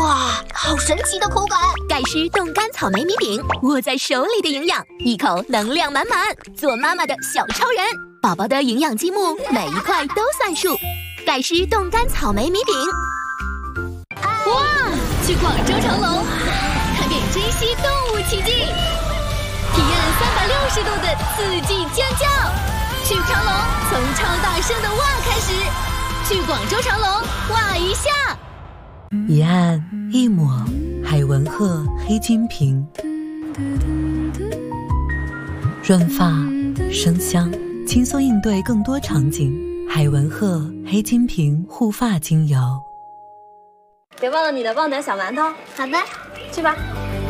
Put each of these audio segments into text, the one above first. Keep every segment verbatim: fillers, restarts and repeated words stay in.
哇，好神奇的口感！ 盖诗冻干草莓米饼，握在手里的营养，一口能量满满。做妈妈的小超人，宝宝的营养积木，每一块都算数。盖诗冻干草莓米饼。哇！去广州长隆，看遍珍稀动物奇迹，体验三百六十度的刺激尖叫。去长隆，从超大声的哇开始。去广州长隆，哇一下。 一按一抹，海文鹤黑金瓶，润发生香，轻松应对更多场景。海文鹤黑金瓶护发精油。 别忘了你的旺仔小馒头。 好的， 去吧。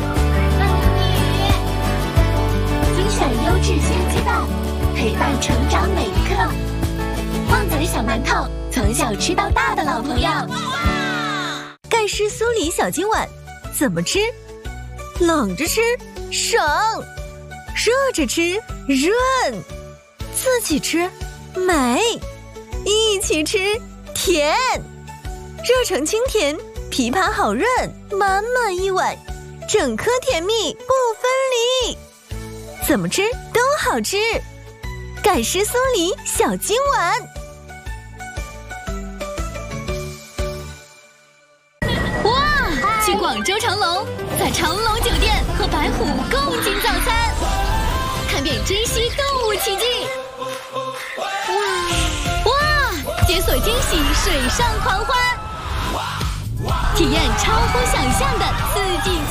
精选优质鲜鸡蛋，陪伴成长每一刻。旺仔小馒头，从小吃到大的老朋友。 盖诗酥梨小金碗，怎么吃？冷着吃省，热着吃润，自己吃美，一起吃甜。热成清甜，枇杷好润，满满一碗，整颗甜蜜不分离。怎么吃都好吃，盖诗酥梨小金碗。去广州长隆，在长隆酒店和白虎共进早餐，看遍珍稀动物奇迹。哇哇！解锁惊喜水上狂欢，体验超乎想象的刺激。